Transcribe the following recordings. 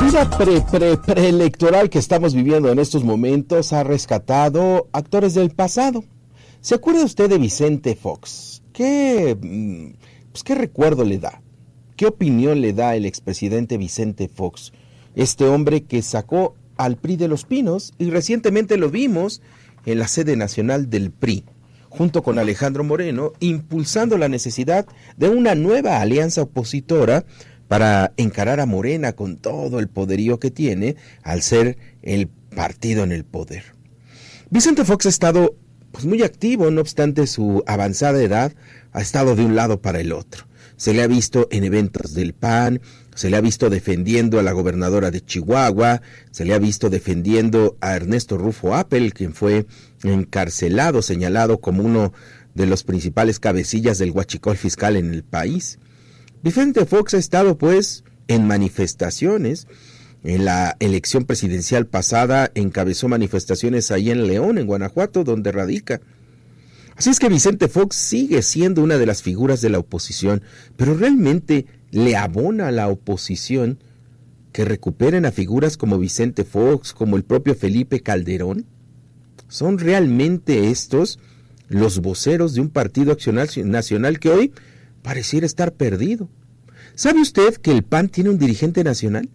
vida preelectoral que estamos viviendo en estos momentos ha rescatado actores del pasado. ¿Se acuerda usted de Vicente Fox? ¿Qué recuerdo le da? ¿Qué opinión le da el expresidente Vicente Fox? Este hombre que sacó al PRI de Los Pinos y recientemente lo vimos en la sede nacional del PRI, junto con Alejandro Moreno, impulsando la necesidad de una nueva alianza opositora para encarar a Morena con todo el poderío que tiene al ser el partido en el poder. Vicente Fox ha estado muy activo, no obstante su avanzada edad, ha estado de un lado para el otro. Se le ha visto en eventos del PAN, se le ha visto defendiendo a la gobernadora de Chihuahua, se le ha visto defendiendo a Ernesto Rufo Appel, quien fue encarcelado, señalado como uno de los principales cabecillas del huachicol fiscal en el país. Vicente Fox ha estado en manifestaciones. En la elección presidencial pasada encabezó manifestaciones ahí en León, en Guanajuato, donde radica. Así es que Vicente Fox sigue siendo una de las figuras de la oposición, pero realmente le abona a la oposición que recuperen a figuras como Vicente Fox, como el propio Felipe Calderón. ¿Son realmente estos los voceros de un partido nacional que hoy pareciera estar perdido? ¿Sabe usted que el PAN tiene un dirigente nacional?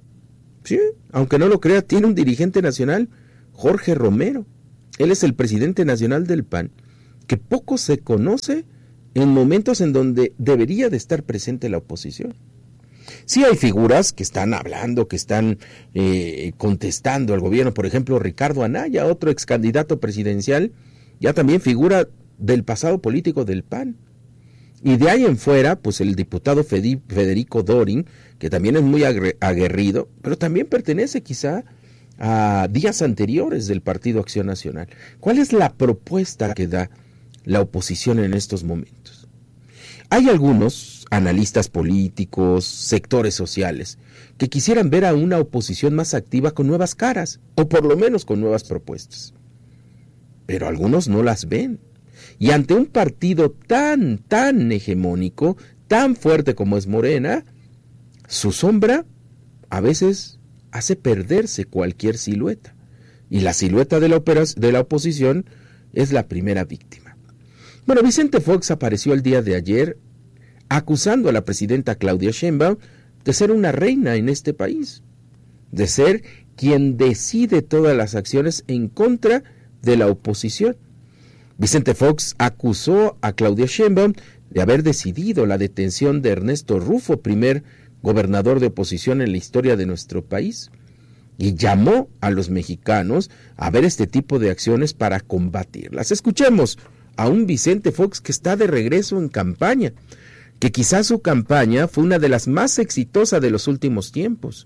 Sí, aunque no lo crea, tiene un dirigente nacional, Jorge Romero. Él es el presidente nacional del PAN, que poco se conoce en momentos en donde debería de estar presente la oposición. Sí hay figuras que están hablando, que están contestando al gobierno, por ejemplo, Ricardo Anaya, otro ex candidato presidencial, ya también figura del pasado político del PAN. Y de ahí en fuera, el diputado Federico Dorin, que también es muy aguerrido, pero también pertenece quizá a días anteriores del Partido Acción Nacional. ¿Cuál es la propuesta que da la oposición en estos momentos? Hay algunos analistas políticos, sectores sociales, que quisieran ver a una oposición más activa con nuevas caras, o por lo menos con nuevas propuestas. Pero algunos no las ven. Y ante un partido tan hegemónico, tan fuerte como es Morena, su sombra a veces hace perderse cualquier silueta. Y la silueta de la oposición es la primera víctima. Bueno, Vicente Fox apareció el día de ayer acusando a la presidenta Claudia Sheinbaum de ser una reina en este país, de ser quien decide todas las acciones en contra de la oposición. Vicente Fox acusó a Claudia Sheinbaum de haber decidido la detención de Ernesto Rufo, primer gobernador de oposición en la historia de nuestro país, y llamó a los mexicanos a ver este tipo de acciones para combatirlas. Escuchemos a un Vicente Fox que está de regreso en campaña, que quizás su campaña fue una de las más exitosas de los últimos tiempos,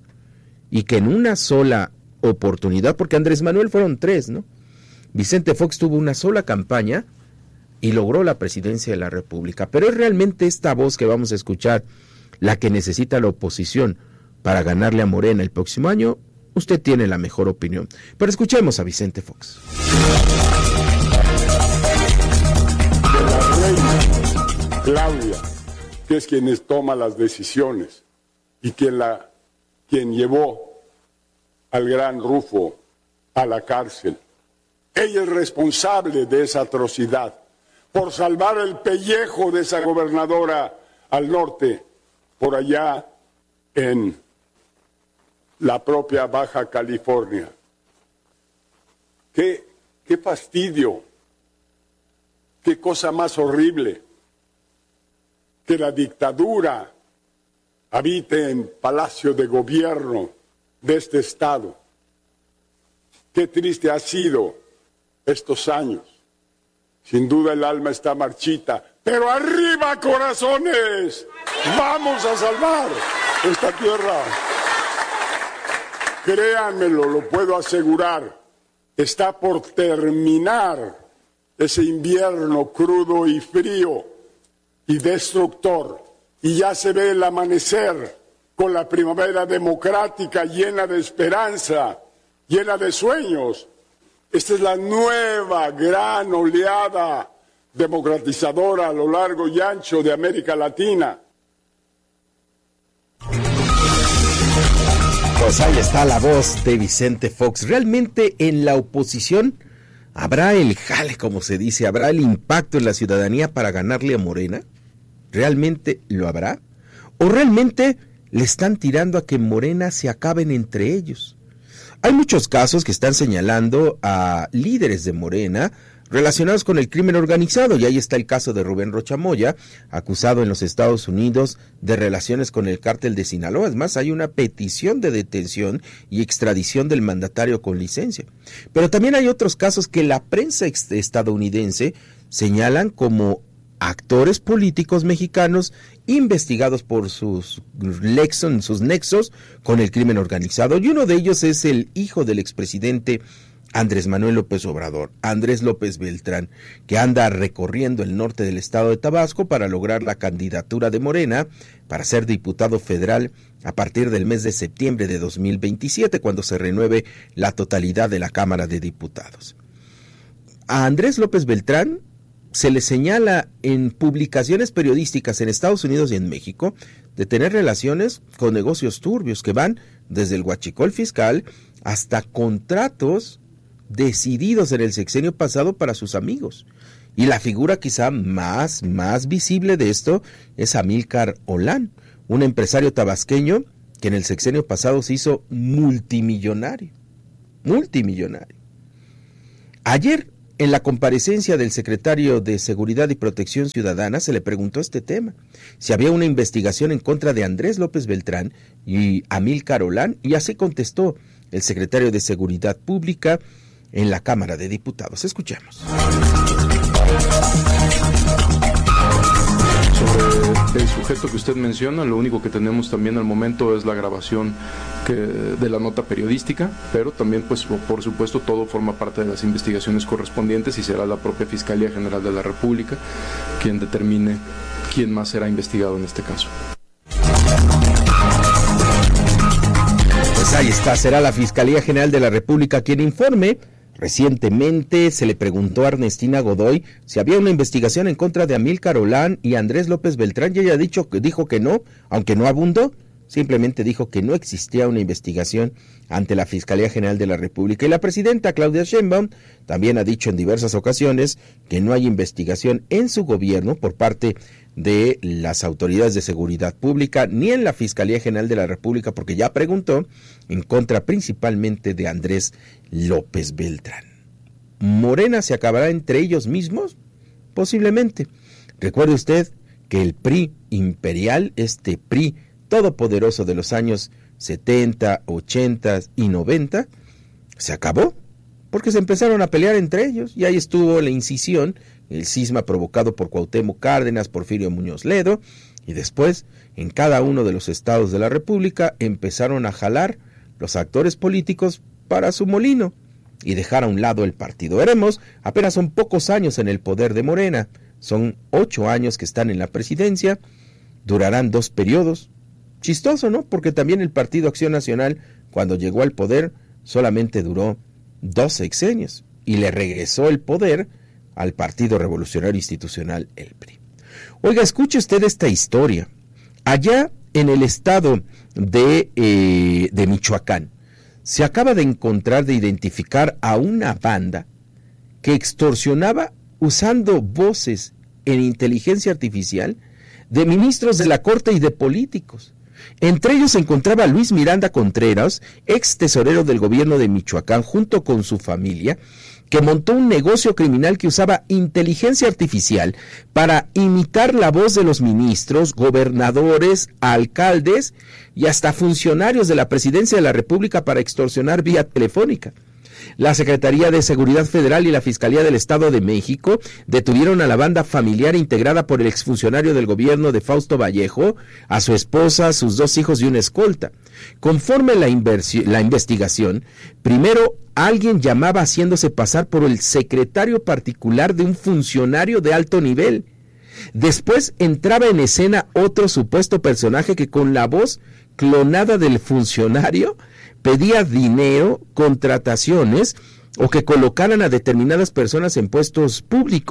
y que en una sola oportunidad, porque Andrés Manuel fueron 3, ¿no? Vicente Fox tuvo una sola campaña y logró la presidencia de la República. Pero es realmente esta voz que vamos a escuchar la que necesita la oposición para ganarle a Morena el próximo año. Usted tiene la mejor opinión. Pero escuchemos a Vicente Fox. La reina Claudia, que es quien toma las decisiones y quien llevó al gran Rufo a la cárcel. Ella es responsable de esa atrocidad, por salvar el pellejo de esa gobernadora al norte, por allá en la propia Baja California. ¡Qué fastidio! ¡Qué cosa más horrible! Que la dictadura habite en Palacio de Gobierno de este estado. ¡Qué triste ha sido estos años! Sin duda el alma está marchita, pero ¡arriba, corazones! ¡Vamos a salvar esta tierra! Créanmelo, lo puedo asegurar, está por terminar ese invierno crudo y frío y destructor, y ya se ve el amanecer con la primavera democrática llena de esperanza, llena de sueños. Esta es la nueva gran oleada democratizadora a lo largo y ancho de América Latina. Pues ahí está la voz de Vicente Fox. ¿Realmente en la oposición habrá el jale, como se dice, habrá el impacto en la ciudadanía para ganarle a Morena? ¿Realmente lo habrá? ¿O realmente le están tirando a que Morena se acaben entre ellos? Hay muchos casos que están señalando a líderes de Morena relacionados con el crimen organizado, y ahí está el caso de Rubén Rocha Moya, acusado en los Estados Unidos de relaciones con el cártel de Sinaloa. Es más, hay una petición de detención y extradición del mandatario con licencia. Pero también hay otros casos que la prensa estadounidense señalan como actores políticos mexicanos investigados por sus nexos con el crimen organizado, y uno de ellos es el hijo del expresidente Andrés Manuel López Obrador, Andrés López Beltrán, que anda recorriendo el norte del estado de Tabasco para lograr la candidatura de Morena para ser diputado federal a partir del mes de septiembre de 2027, cuando se renueve la totalidad de la Cámara de Diputados. A Andrés López Beltrán se le señala en publicaciones periodísticas en Estados Unidos y en México de tener relaciones con negocios turbios que van desde el huachicol fiscal hasta contratos decididos en el sexenio pasado para sus amigos. Y la figura quizá más visible de esto es Amílcar Olán, un empresario tabasqueño que en el sexenio pasado se hizo multimillonario. Ayer, en la comparecencia del secretario de Seguridad y Protección Ciudadana, se le preguntó este tema, si había una investigación en contra de Andrés López Beltrán y Amílcar Olán, y así contestó el secretario de Seguridad Pública en la Cámara de Diputados. Escuchemos. Sobre el sujeto que usted menciona, lo único que tenemos también al momento es la grabación de la nota periodística, pero también, pues, por supuesto, todo forma parte de las investigaciones correspondientes y será la propia Fiscalía General de la República quien determine quién más será investigado en este caso. Pues ahí está, será la Fiscalía General de la República quien informe. Recientemente se le preguntó a Ernestina Godoy si había una investigación en contra de Amílcar Olán y Andrés López Beltrán, y ella dijo que no, aunque no abundó, simplemente dijo que no existía una investigación ante la Fiscalía General de la República. Y la presidenta Claudia Sheinbaum también ha dicho en diversas ocasiones que no hay investigación en su gobierno por parte de las autoridades de seguridad pública ni en la Fiscalía General de la República, porque ya preguntó en contra principalmente de Andrés López Beltrán. ¿Morena se acabará entre ellos mismos? Posiblemente. Recuerde usted que el PRI imperial, este PRI todopoderoso de los años 70, 80 y 90, se acabó, porque se empezaron a pelear entre ellos, y ahí estuvo la incisión, el cisma provocado por Cuauhtémoc Cárdenas, Porfirio Muñoz Ledo, y después, en cada uno de los estados de la República, empezaron a jalar los actores políticos para su molino, y dejar a un lado el partido. Veremos, apenas son pocos años en el poder de Morena, son 8 años que están en la presidencia, durarán 2 periodos, chistoso, ¿no? Porque también el Partido Acción Nacional, cuando llegó al poder, solamente duró 2 sexenios y le regresó el poder al Partido Revolucionario Institucional, el PRI. Oiga, escuche usted esta historia. Allá en el estado de Michoacán, se acaba de identificar a una banda que extorsionaba usando voces en inteligencia artificial de ministros de la Corte y de políticos. Entre ellos se encontraba Luis Miranda Contreras, ex tesorero del gobierno de Michoacán, junto con su familia, que montó un negocio criminal que usaba inteligencia artificial para imitar la voz de los ministros, gobernadores, alcaldes y hasta funcionarios de la Presidencia de la República para extorsionar vía telefónica. La Secretaría de Seguridad Federal y la Fiscalía del Estado de México detuvieron a la banda familiar integrada por el exfuncionario del gobierno de Fausto Vallejo, a su esposa, sus 2 hijos y una escolta. Conforme la investigación, primero alguien llamaba haciéndose pasar por el secretario particular de un funcionario de alto nivel. Después entraba en escena otro supuesto personaje que con la voz clonada del funcionario pedía dinero, contrataciones o que colocaran a determinadas personas en puestos públicos.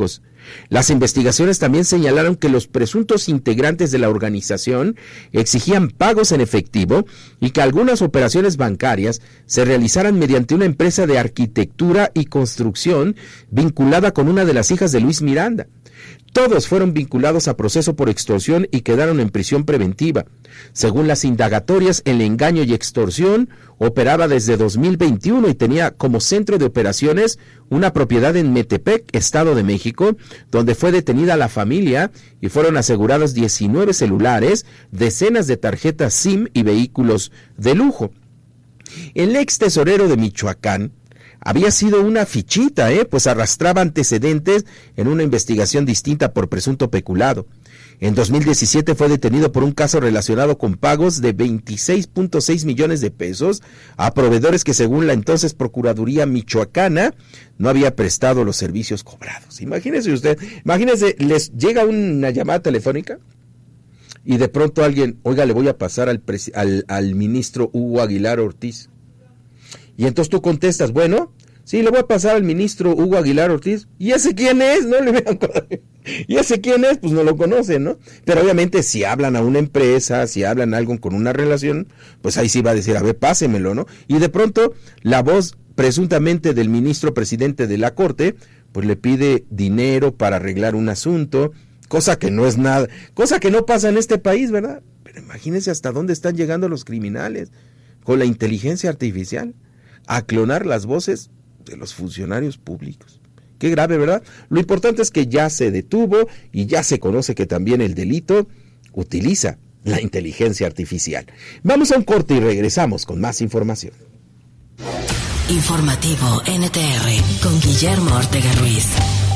Las investigaciones también señalaron que los presuntos integrantes de la organización exigían pagos en efectivo y que algunas operaciones bancarias se realizaran mediante una empresa de arquitectura y construcción vinculada con una de las hijas de Luis Miranda. Todos fueron vinculados a proceso por extorsión y quedaron en prisión preventiva. Según las indagatorias, el engaño y extorsión operaba desde 2021 y tenía como centro de operaciones una propiedad en Metepec, Estado de México, donde fue detenida la familia y fueron asegurados 19 celulares, decenas de tarjetas SIM y vehículos de lujo. El ex tesorero de Michoacán había sido una fichita, pues arrastraba antecedentes en una investigación distinta por presunto peculado. En 2017 fue detenido por un caso relacionado con pagos de 26.6 millones de pesos a proveedores que, según la entonces Procuraduría Michoacana, no había prestado los servicios cobrados. Imagínese usted, les llega una llamada telefónica y de pronto alguien, oiga, le voy a pasar al ministro Hugo Aguilar Ortiz. Y entonces tú contestas, bueno, sí, le voy a pasar al ministro Hugo Aguilar Ortiz. ¿Y ese quién es? No le vean. ¿Y ese quién es? Pues no lo conocen, ¿no? Pero obviamente si hablan a una empresa, si hablan a algo con una relación, pues ahí sí va a decir, a ver, pásemelo, ¿no? Y de pronto la voz presuntamente del ministro presidente de la Corte, pues le pide dinero para arreglar un asunto, cosa que no es nada, cosa que no pasa en este país, ¿verdad? Pero imagínense hasta dónde están llegando los criminales con la inteligencia artificial a clonar las voces de los funcionarios públicos. Qué grave, ¿verdad? Lo importante es que ya se detuvo y ya se conoce que también el delito utiliza la inteligencia artificial. Vamos a un corte y regresamos con más información. Informativo NTR con Guillermo Ortega Ruiz.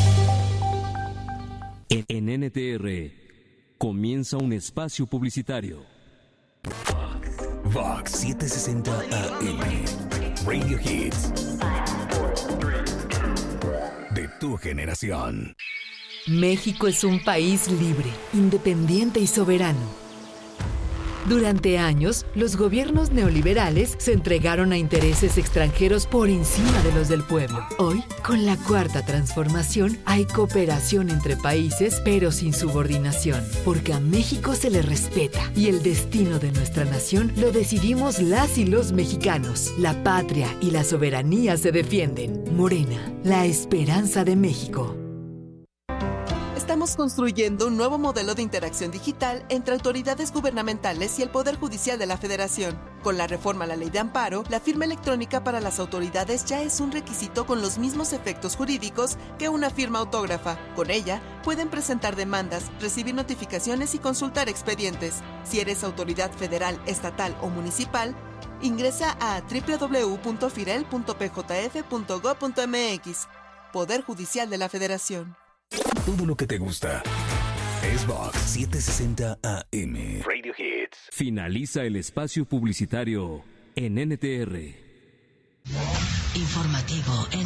En NTR comienza un espacio publicitario. Vox 760 AM, Radio Hits, de tu generación. México es un país libre, independiente y soberano. Durante años, los gobiernos neoliberales se entregaron a intereses extranjeros por encima de los del pueblo. Hoy, con la Cuarta Transformación, hay cooperación entre países, pero sin subordinación, porque a México se le respeta y el destino de nuestra nación lo decidimos las y los mexicanos. La patria y la soberanía se defienden. Morena, la esperanza de México. Estamos construyendo un nuevo modelo de interacción digital entre autoridades gubernamentales y el Poder Judicial de la Federación. Con la reforma a la Ley de Amparo, la firma electrónica para las autoridades ya es un requisito con los mismos efectos jurídicos que una firma autógrafa. Con ella, pueden presentar demandas, recibir notificaciones y consultar expedientes. Si eres autoridad federal, estatal o municipal, ingresa a www.firel.pjf.gov.mx. Poder Judicial de la Federación. Todo lo que te gusta es Vox 760 AM. Radio Hits. Finaliza el espacio publicitario en NTR. Informativo